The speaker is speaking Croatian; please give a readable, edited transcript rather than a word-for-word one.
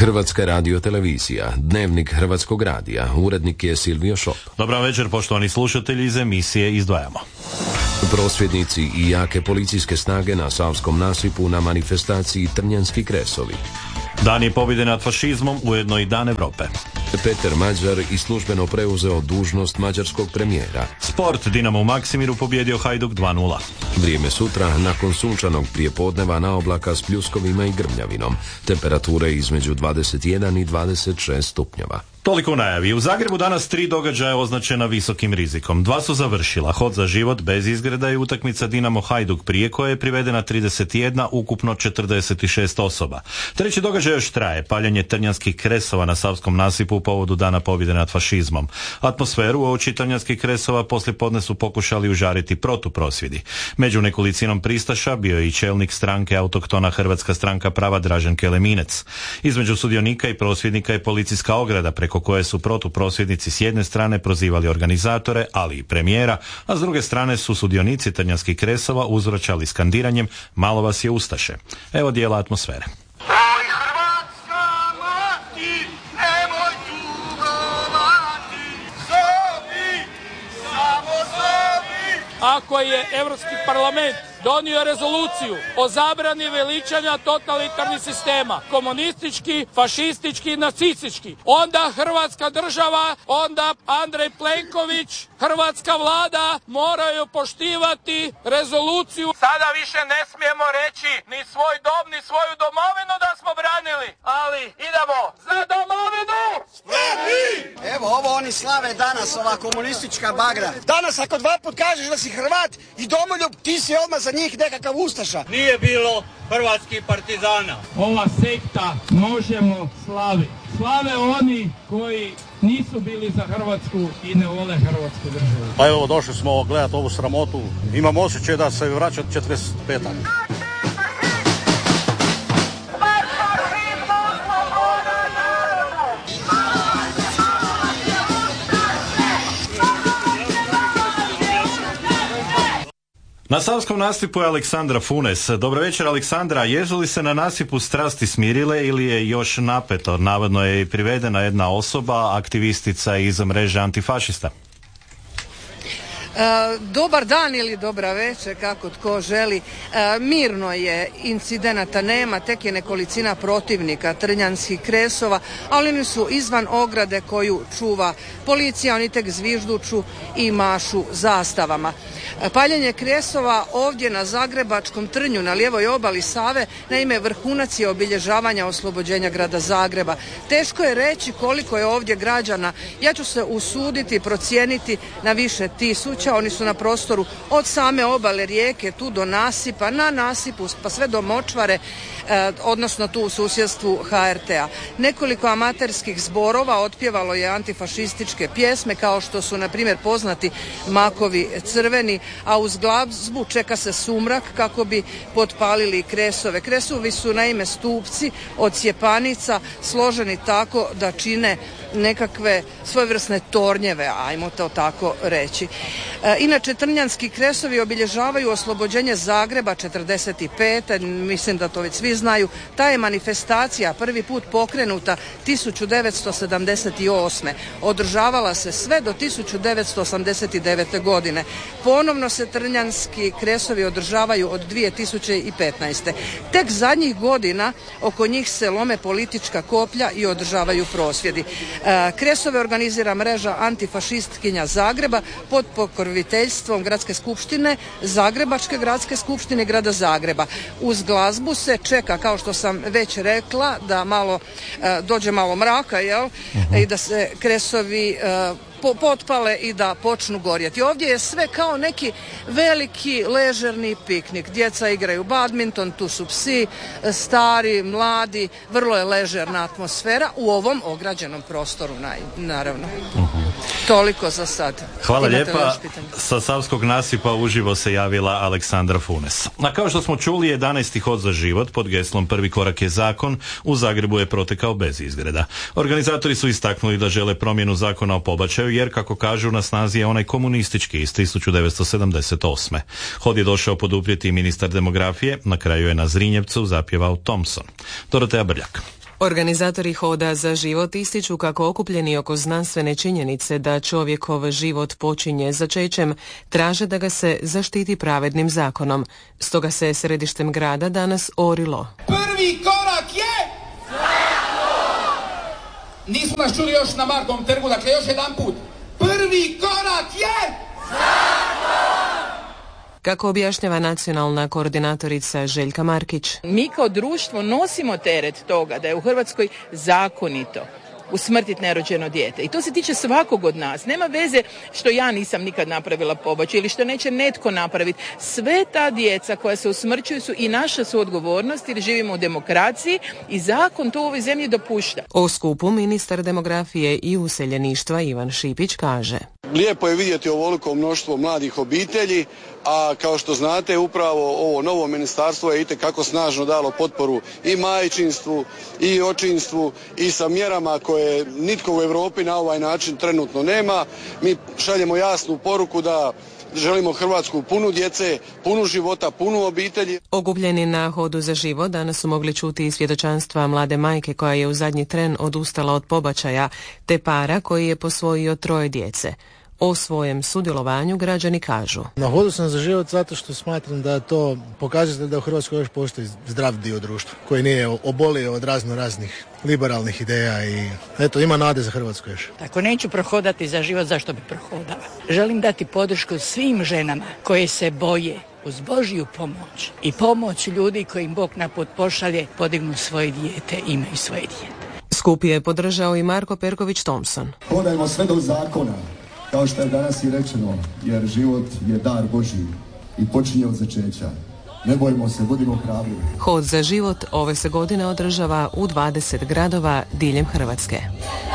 Hrvatska radiotelevizija, Dnevnik Hrvatskog radija, urednik je Silvio Šop. Dobar večer, poštovani slušatelji, iz emisije izdvajamo. Prosvjednici i jake policijske snage na Savskom nasipu na manifestaciji Trnjanski kresovi. Dan je pobjede nad fašizmom, ujedno i Dan Europe. Peter Mađar i službeno preuzeo dužnost mađarskog premijera. Sport, Dinamo u Maksimiru pobjedio Hajduk 2:0. Vrijeme sutra, nakon sunčanog prijepodneva na oblaka s pljuskovima i grmljavinom. Temperature između 21 i 26 stupnjeva. Toliko u najavi. U Zagrebu danas 3 događaja označena visokim rizikom. 2 su završila. Hod za život bez izgreda i utakmica Dinamo Hajduk prije koje je privedena 31, ukupno 46 osoba. Treći događaj još traje. Paljenje Trnjanskih kresova na Savskom nasipu u povodu Dana pobjede nad fašizmom. Atmosferu u oči Trnjanskih kresova poslijepodne su pokušali užariti protuprosvjedi. Među nekolicinom pristaša bio je i čelnik stranke Autohtona Hrvatska stranka prava Dražen Keleminec. Između sudionika i prosvjednika je policijska ograda preko koje su protuprosvjednici s jedne strane prozivali organizatore, ali i premijera, a s druge strane su sudionici Trnjanskih kresova uzvraćali skandiranjem "Malo vas je ustaše". Evo dijela atmosfere. Ako je Europski parlament donio rezoluciju o zabrani veličanja totalitarnih sistema, komunistički, fašistički i nacistički, onda Hrvatska država, onda Andrej Plenković, hrvatska vlada moraju poštivati rezoluciju. Sada više ne smijemo reći ni svoj dom, ni svoju domovinu da smo branili, ali idemo za domovinu! Evo, ovo oni slave danas, ova komunistička bagra. Danas ako 2 put kažeš da si Hrvat i domoljub, ti si odmah za njih nekakav ustaša. Nije bilo hrvatskih partizana. Ova sekta možemo slaviti. Slave oni koji nisu bili za Hrvatsku i ne vole Hrvatsku državu. Pa evo, došli smo gledati ovu sramotu. Imam osjećaj da se vraća 45. Na Savskom nasipu je Aleksandra Funes. Dobro večer, Aleksandra. Jesu li se na nasipu strasti smirile ili je još napeto? Navodno je i privedena jedna osoba, aktivistica iz mreže antifašista. Dobar dan ili dobra večer, kako tko želi. Mirno je, incidenata nema, tek je nekolicina protivnika Trnjanskih kresova, ali oni su izvan ograde koju čuva policija, oni tek zvižduču i mašu zastavama. Paljenje kresova ovdje na Zagrebačkom Trnju, na lijevoj obali Save, naime vrhunac je obilježavanja oslobođenja grada Zagreba. Teško je reći koliko je ovdje građana, ja ću se usuditi procijeniti na više tisuća. Oni su na prostoru od same obale rijeke tu do nasipa, na nasipu pa sve do močvare, odnosno tu u susjedstvu HRT-a. Nekoliko amaterskih zborova otpjevalo je antifašističke pjesme kao što su na primjer poznati Makovi crveni, a uz glazbu čeka se sumrak kako bi potpalili kresove. Kresovi su naime stupci od sjepanica složeni tako da čine nekakve svojevrsne tornjeve, ajmo to tako reći. Inače, Trnjanski kresovi obilježavaju oslobođenje Zagreba 45. Mislim da to već svi znaju. Ta je manifestacija prvi put pokrenuta 1978. Održavala se sve do 1989. godine. Ponovno se Trnjanski kresovi održavaju od 2015. Tek zadnjih godina oko njih se lome politička koplja i održavaju prosvjedi. Kresove organizira mreža antifašistkinja Zagreba pod pokroviteljstvom Gradske skupštine, Zagrebačke gradske skupštine grada Zagreba. Uz glazbu se čeka, kao što sam već rekla, da malo dođe malo mraka, jel? I da se kresovi potpale i da počnu gorjeti. Ovdje je sve kao neki veliki ležerni piknik. Djeca igraju badminton, tu su psi, stari, mladi, vrlo je ležerna atmosfera u ovom ograđenom prostoru, naravno. Toliko za sad. Hvala lijepa. Sa Savskog nasipa uživo se javila Aleksandra Funes. A kao što smo čuli, 11. hod za život pod geslom "Prvi korak je zakon" u Zagrebu je protekao bez izgreda. Organizatori su istaknuli da žele promjenu zakona o pobačaju jer, kako kažu, na snazi je onaj komunistički iz 1978. Hod je došao poduprijeti ministar demografije, na kraju je na Zrinjevcu zapjevao Thompson. Dorotea Brljak. Organizatori Hoda za život ističu kako okupljeni oko znanstvene činjenice da čovjekov život počinje začećem, traže da ga se zaštiti pravednim zakonom. Stoga se središtem grada danas orilo. Prvi korak je... Nisu nas čuli još na Markovom trgu, dakle još jedan put. Prvi korak je... Kako objašnjava nacionalna koordinatorica Željka Markić. Mi kao društvo nosimo teret toga da je u Hrvatskoj zakonito usmrtiti nerođeno dijete. I to se tiče svakog od nas. Nema veze što ja nisam nikad napravila pobačaj ili što neće netko napraviti. Sve ta djeca koja se usmrćuju su i naša su odgovornost jer živimo u demokraciji i zakon to u ovoj zemlji dopušta. O skupu ministar demografije i useljeništva Ivan Šipić kaže. Lijepo je vidjeti ovoliko mnoštvo mladih obitelji, a kao što znate upravo ovo novo ministarstvo je itekako snažno dalo potporu i majčinstvu i očinstvu i sa mjerama koje nitko u Europi na ovaj način trenutno nema. Mi šaljemo jasnu poruku da želimo Hrvatsku punu djece, punu života, punu obitelji. Okupljeni na Hodu za život danas su mogli čuti svjedočanstva mlade majke koja je u zadnji tren odustala od pobačaja, te para koji je posvojio 3 djece. O svojem sudjelovanju građani kažu. Na Hodu sam za život zato što smatram da to pokazatelj da u Hrvatskoj još postoji zdrav dio društva koji nije obolio od raznih liberalnih ideja i eto ima nade za Hrvatsku još. Ako neću prohodati za život, zašto bi prohodala? Želim dati podršku svim ženama koje se boje uz Božju pomoć i pomoć ljudi koji im Bog na put pošalje podignu svoje dijete, imaju svoje dijete. Skup je podržao i Marko Perković Thompson. Hodajmo sve do zakona. Kao što je danas i rečeno, jer život je dar Božji i počinje od začeća. Ne bojimo se, budimo hrabri. Hod za život ove se godine održava u 20 gradova diljem Hrvatske.